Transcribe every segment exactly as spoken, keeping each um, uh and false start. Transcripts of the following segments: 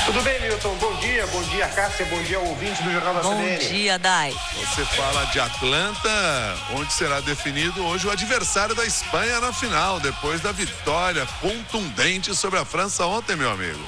Tudo bem, Milton? Bom dia, bom dia, Cássia, bom dia ao ouvinte do Jornal da C B N. Bom dia, Dai. Você fala de Atlanta, onde será definido hoje o adversário da Espanha na final, depois da vitória contundente sobre a França ontem, meu amigo.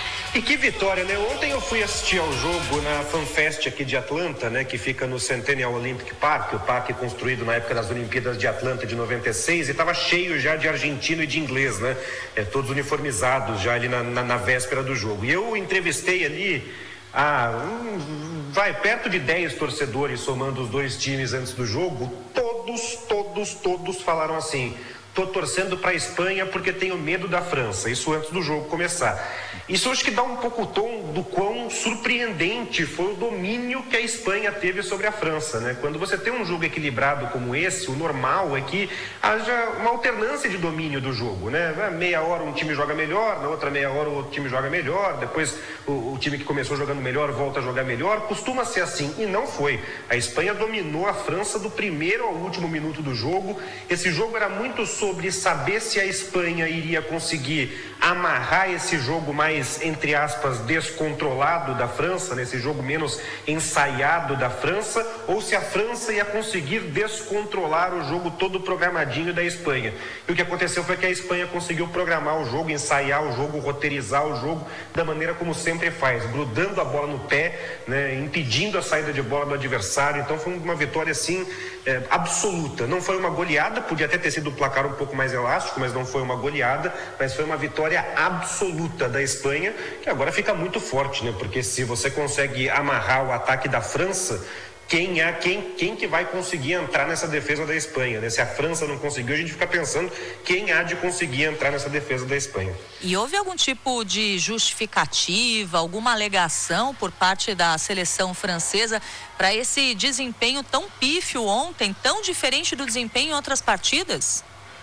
E que vitória, né? Ontem eu fui assistir ao jogo na FanFest aqui de Atlanta, né? Que fica no Centennial Olympic Park, o parque construído na época das Olimpíadas de Atlanta de noventa e seis, e estava cheio já de argentino e de inglês, né? É, todos uniformizados já ali na, na, na véspera do jogo. E eu entrevistei ali, ah, um, vai, perto de dez torcedores somando os dois times antes do jogo. Todos, todos, todos falaram assim: tô torcendo para a Espanha porque tenho medo da França. Isso antes do jogo começar. Isso acho que dá um pouco o tom do quão surpreendente foi o domínio que a Espanha teve sobre a França, né? Quando você tem um jogo equilibrado como esse, o normal é que haja uma alternância de domínio do jogo, né? Meia hora um time joga melhor, na outra meia hora o outro time joga melhor, depois o, o time que começou jogando melhor volta a jogar melhor. Costuma ser assim, e não foi. A Espanha dominou a França do primeiro ao último minuto do jogo. Esse jogo era muito sobre saber se a Espanha iria conseguir amarrar esse jogo mais, entre aspas, descontrolado da França, nesse jogo menos ensaiado da França, ou se a França ia conseguir descontrolar o jogo todo programadinho da Espanha. E o que aconteceu foi que a Espanha conseguiu programar o jogo, ensaiar o jogo, roteirizar o jogo da maneira como sempre faz, grudando a bola no pé, né, impedindo a saída de bola do adversário. Então foi uma vitória assim é, absoluta. Não foi uma goleada, podia até ter sido um placar um pouco mais elástico, mas não foi uma goleada, mas foi uma vitória absoluta da Espanha, que agora fica muito forte, né? Porque se você consegue amarrar o ataque da França, quem é quem, quem que vai conseguir entrar nessa defesa da Espanha, né? Se a França não conseguiu, a gente fica pensando quem há de conseguir entrar nessa defesa da Espanha. E houve algum tipo de justificativa, alguma alegação por parte da seleção francesa para esse desempenho tão pífio ontem, tão diferente do desempenho em outras partidas?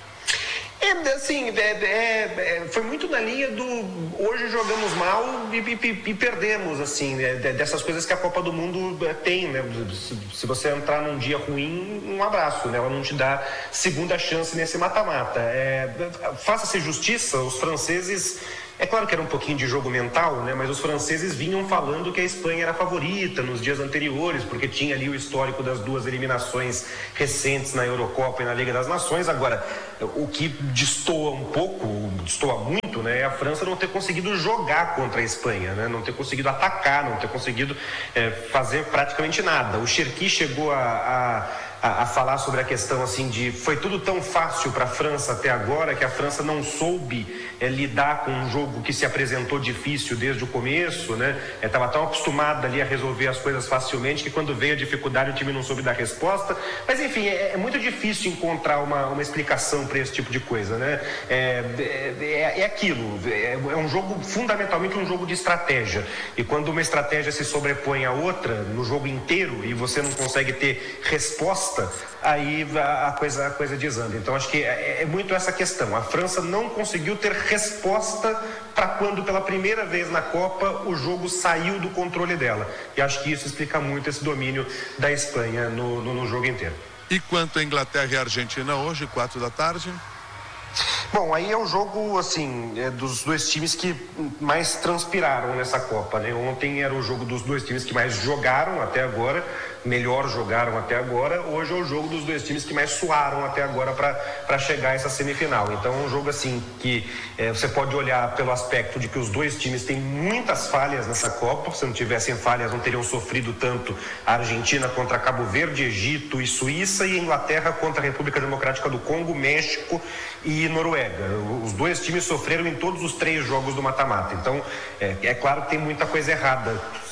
É, assim, é, é, é, foi muito na linha do hoje jogamos mal e, e, e perdemos, assim, né, dessas coisas que a Copa do Mundo tem, né? Se, se você entrar num dia ruim, um abraço, né? Ela não te dá segunda chance nesse mata-mata. É, faça-se justiça, os franceses... É claro que era um pouquinho de jogo mental, né? Mas os franceses vinham falando que a Espanha era a favorita nos dias anteriores, porque tinha ali o histórico das duas eliminações recentes na Eurocopa e na Liga das Nações. Agora, o que destoa um pouco, destoa muito, né? É a França não ter conseguido jogar contra a Espanha, né? Não ter conseguido atacar, não ter conseguido é, fazer praticamente nada. O Cherki chegou a... a A, a falar sobre a questão assim de foi tudo tão fácil para a França até agora que a França não soube é, lidar com um jogo que se apresentou difícil desde o começo, né? Estava é, tão acostumada ali a resolver as coisas facilmente que quando veio a dificuldade o time não soube dar resposta. Mas enfim, é, é muito difícil encontrar uma, uma explicação para esse tipo de coisa, né? É, é, é aquilo, é, é um jogo fundamentalmente um jogo de estratégia, e quando uma estratégia se sobrepõe à outra no jogo inteiro e você não consegue ter resposta, aí a coisa, a coisa desanda. Então acho que é, é muito essa questão. A França não conseguiu ter resposta para quando pela primeira vez na Copa o jogo saiu do controle dela, e acho que isso explica muito esse domínio da Espanha no, no, no jogo inteiro. E quanto a Inglaterra e a Argentina hoje, quatro da tarde? Bom, aí é o jogo, assim, é dos dois times que mais transpiraram nessa Copa, né? Ontem era o jogo dos dois times que mais jogaram até agora, melhor jogaram até agora. Hoje é o jogo dos dois times que mais suaram até agora para chegar a essa semifinal. Então é um jogo, assim, que é, você pode olhar pelo aspecto de que os dois times têm muitas falhas nessa Copa. Se não tivessem falhas, não teriam sofrido tanto a Argentina contra Cabo Verde, Egito e Suíça, e a Inglaterra contra a República Democrática do Congo, México e Noruega. Os dois times sofreram em todos os três jogos do mata-mata. Então, é, é claro que tem muita coisa errada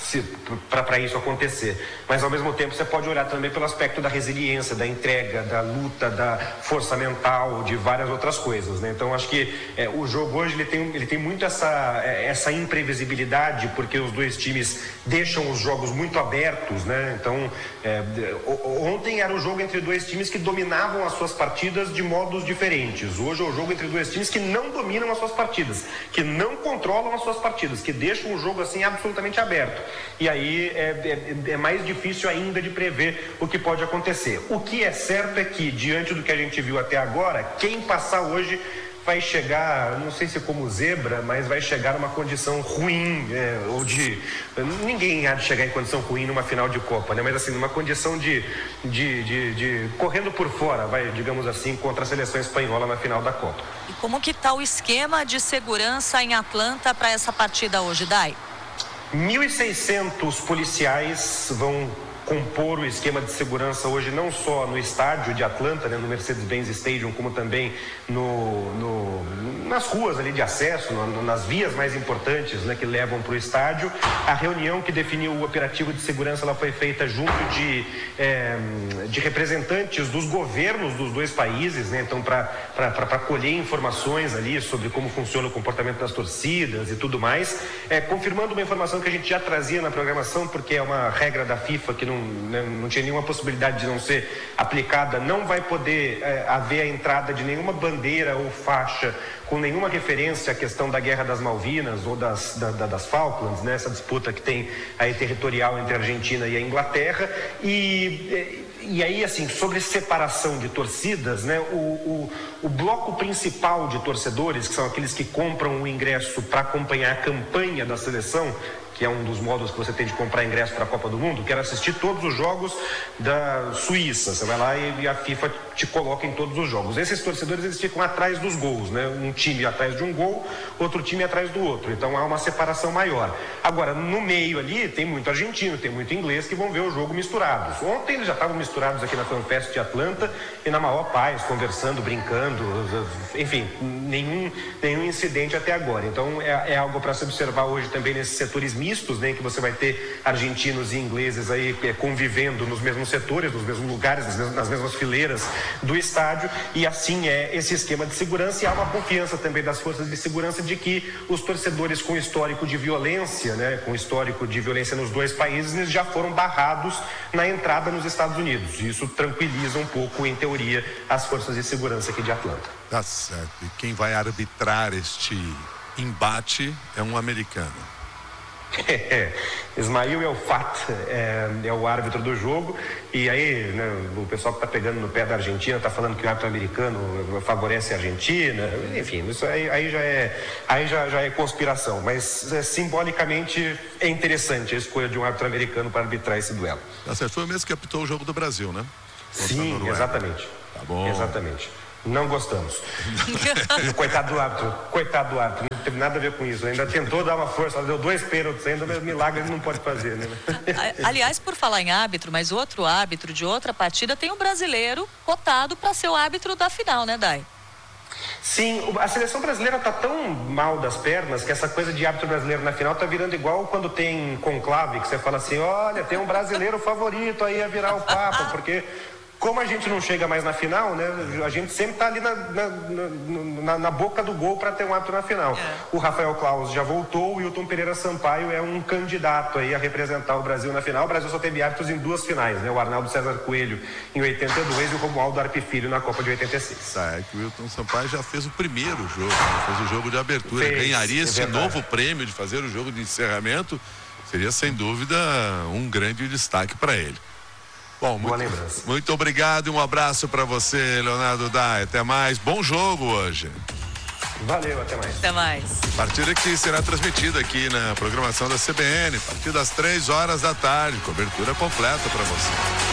para isso acontecer, mas ao mesmo tempo você pode olhar também pelo aspecto da resiliência, da entrega, da luta, da força mental, de várias outras coisas, né? Então acho que é, o jogo hoje ele tem, ele tem muito essa, essa imprevisibilidade, porque os dois times deixam os jogos muito abertos, né? Então é, ontem era o jogo entre dois times que dominavam as suas partidas de modos diferentes. Hoje é o jogo entre dois times que não dominam as suas partidas, que não controlam as suas partidas, que deixam o jogo assim absolutamente aberto. E aí é, é, é mais difícil ainda de prever o que pode acontecer. O que é certo é que, diante do que a gente viu até agora, quem passar hoje vai chegar, não sei se como zebra, mas vai chegar numa condição ruim, é, ou de... Ninguém há de chegar em condição ruim numa final de Copa, né? Mas assim, numa condição de, de, de, de correndo por fora, vai, digamos assim, contra a seleção espanhola na final da Copa. E como que está o esquema de segurança em Atlanta para essa partida hoje, Dai? mil e seiscentos policiais vão compor o esquema de segurança hoje, não só no estádio de Atlanta, né, no Mercedes-Benz Stadium, como também no, no, nas ruas ali de acesso, no, nas vias mais importantes, né, que levam para o estádio. A reunião que definiu o operativo de segurança, ela foi feita junto de, é, de representantes dos governos dos dois países, né, então para colher informações ali sobre como funciona o comportamento das torcidas e tudo mais, é, confirmando uma informação que a gente já trazia na programação, porque é uma regra da FIFA que não Não, não tinha nenhuma possibilidade de não ser aplicada. Não vai poder é, haver a entrada de nenhuma bandeira ou faixa com nenhuma referência à questão da Guerra das Malvinas ou das, da, da, das Falklands, né? Essa disputa que tem aí territorial entre a Argentina e a Inglaterra. E, e aí, assim, sobre separação de torcidas, né? O, o, o bloco principal de torcedores, que são aqueles que compram o ingresso para acompanhar a campanha da seleção, que é um dos modos que você tem de comprar ingresso para a Copa do Mundo, quero assistir todos os jogos da Suíça. Você vai lá e a FIFA te coloca em todos os jogos. Esses torcedores, eles ficam atrás dos gols, né? Um time atrás de um gol, outro time atrás do outro. Então há uma separação maior. Agora, no meio ali, tem muito argentino, tem muito inglês que vão ver o jogo misturados. Ontem eles já estavam misturados aqui na FanFest de Atlanta e na maior paz, conversando, brincando, enfim, nenhum, nenhum incidente até agora. Então é, é algo para se observar hoje também nesses setores mistos, né, que você vai ter argentinos e ingleses aí é, convivendo nos mesmos setores, nos mesmos lugares, nas mesmas, nas mesmas fileiras do estádio, e assim é esse esquema de segurança. E há uma confiança também das forças de segurança de que os torcedores com histórico de violência, né, com histórico de violência nos dois países, eles já foram barrados na entrada nos Estados Unidos. Isso tranquiliza um pouco, em teoria, as forças de segurança aqui de Atlanta. Tá certo. E quem vai arbitrar este embate é um americano. É, Ismail Elfat é, é o árbitro do jogo. E aí, né, o pessoal que está pegando no pé da Argentina está falando que o árbitro americano favorece a Argentina. Enfim, isso aí, aí, já, é, aí já, já é conspiração. Mas é, simbolicamente é interessante a escolha de um árbitro americano para arbitrar esse duelo. Tá certo. Foi o mesmo que apitou o jogo do Brasil, né? Sim, exatamente. Tá bom. Exatamente. Não gostamos. Coitado do árbitro, coitado do árbitro, não teve nada a ver com isso. Ainda tentou dar uma força, deu dois pênaltis ainda, mas milagre ele não pode fazer, né? Aliás, por falar em árbitro, mas outro árbitro de outra partida, tem um brasileiro cotado para ser o árbitro da final, né, Dai? Sim, a seleção brasileira tá tão mal das pernas que essa coisa de árbitro brasileiro na final tá virando igual quando tem conclave, que você fala assim, olha, tem um brasileiro favorito aí a virar o Papa, porque... Como a gente não chega mais na final, né? A gente sempre está ali na, na, na, na boca do gol para ter um árbitro na final. É. O Rafael Claus já voltou, o Wilton Pereira Sampaio é um candidato aí a representar o Brasil na final. O Brasil só teve árbitros em duas finais, né? O Arnaldo César Coelho em oitenta e dois e o Romualdo Arpe Filho na Copa de oitenta e seis. Tá, é que o Wilton Sampaio já fez o primeiro jogo, né? Fez o jogo de abertura. Fez, ganharia esse é novo prêmio de fazer o jogo de encerramento. Seria sem dúvida um grande destaque para ele. Bom, Boa muito, lembrança. Muito obrigado e um abraço para você, Leonardo Dai. Até mais. Bom jogo hoje. Valeu, até mais. Até mais. Partida que será transmitida aqui na programação da C B N, a partir das três horas da tarde. Cobertura completa para você.